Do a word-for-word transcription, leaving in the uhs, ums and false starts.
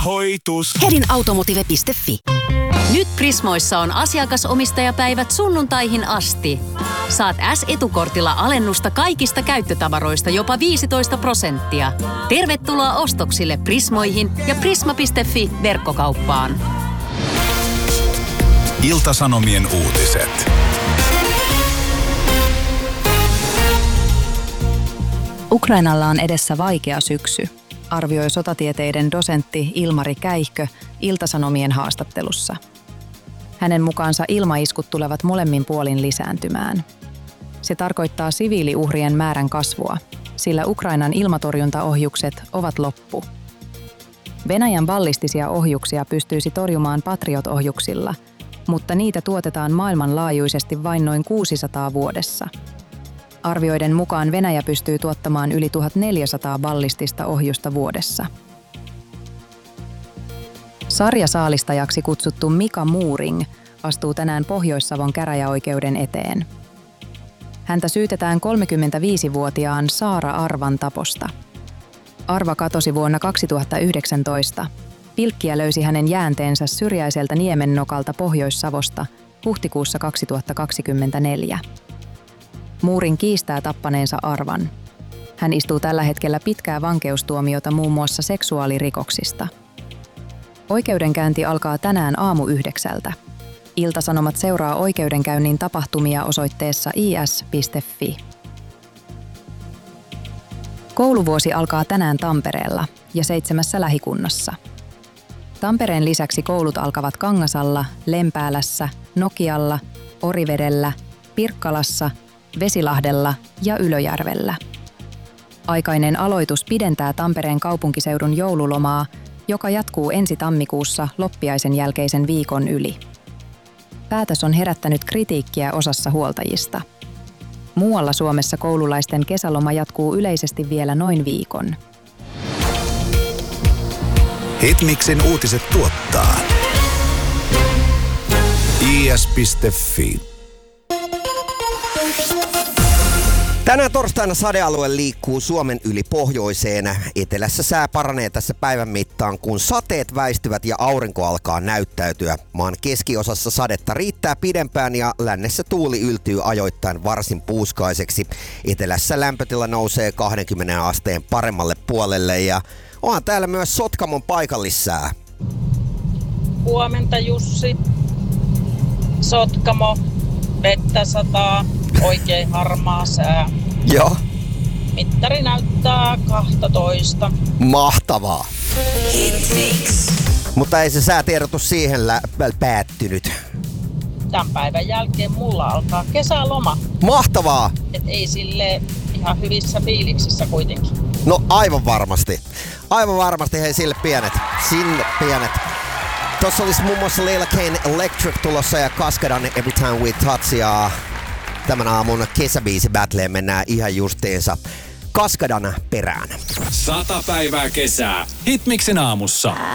Hoitus. hedin automotive piste fi. Nyt Prismoissa on asiakasomistajapäivät sunnuntaihin asti. Saat S-etukortilla alennusta kaikista käyttötavaroista jopa viisitoista prosenttia. Tervetuloa ostoksille Prismoihin ja prisma piste fi verkkokauppaan. Ilta-Sanomien uutiset. Ukrainalla on edessä vaikea syksy, arvioi sotatieteiden dosentti Ilmari Käihkö Ilta-Sanomien haastattelussa. Hänen mukaansa ilmaiskut tulevat molemmin puolin lisääntymään. Se tarkoittaa siviiliuhrien määrän kasvua, sillä Ukrainan ilmatorjuntaohjukset ovat loppu. Venäjän ballistisia ohjuksia pystyisi torjumaan Patriot-ohjuksilla, mutta niitä tuotetaan maailmanlaajuisesti vain noin kuusisataa vuodessa. Arvioiden mukaan Venäjä pystyy tuottamaan yli tuhatneljäsataa ballistista ohjusta vuodessa. Sarjasaalistajaksi kutsuttu Mika Muuring astuu tänään Pohjois-Savon käräjäoikeuden eteen. Häntä syytetään kolmekymmentäviisivuotiaan Saara Arvan taposta. Arva katosi vuonna kaksituhattayhdeksäntoista. Pilkkiä löysi hänen jäänteensä syrjäiseltä niemennokalta Pohjois-Savosta huhtikuussa kaksituhattakaksikymmentäneljä. Muuring kiistää tappaneensa Arvan. Hän istuu tällä hetkellä pitkää vankeustuomiota muun muassa seksuaalirikoksista. Oikeudenkäynti alkaa tänään aamu yhdeksältä. Ilta-Sanomat seuraa oikeudenkäynnin tapahtumia osoitteessa i s piste fi. Kouluvuosi alkaa tänään Tampereella ja seitsemässä lähikunnassa. Tampereen lisäksi koulut alkavat Kangasalla, Lempäälässä, Nokialla, Orivedellä, Pirkkalassa, Vesilahdella ja Ylöjärvellä. Aikainen aloitus pidentää Tampereen kaupunkiseudun joululomaa, joka jatkuu ensi tammikuussa loppiaisen jälkeisen viikon yli. Päätös on herättänyt kritiikkiä osassa huoltajista. Muualla Suomessa koululaisten kesäloma jatkuu yleisesti vielä noin viikon. Hitmixin uutiset tuottaa i s piste fi. Tänään torstaina sadealue liikkuu Suomen yli pohjoiseen. Etelässä sää paranee tässä päivän mittaan, kun sateet väistyvät ja aurinko alkaa näyttäytyä. Maan keskiosassa sadetta riittää pidempään ja lännessä tuuli yltyy ajoittain varsin puuskaiseksi. Etelässä lämpötila nousee kaksikymmentä asteen paremmalle puolelle ja onhan täällä myös Sotkamon paikallissää. Huomenta Jussi. Sotkamo, vettä sataa, oikein harmaa sää. Joo. Mittari näyttää kaksitoista. Mahtavaa. Mutta ei se säätiedotus siihen lä- päättynyt. Tämän päivän jälkeen mulla alkaa kesäloma. Mahtavaa. Et ei sille ihan hyvissä fiiliksissä kuitenkin. No aivan varmasti. Aivan varmasti hei sille pienet. Sinne pienet. Tossa olisi muun muassa Leila Kane Electric tulossa ja Kaskadan Every Time We Touch ja tämän aamun kesäbiisi battleen mennään ihan justiinsa Kaskadan perään. Sata päivää kesää. Hitmixin aamussa.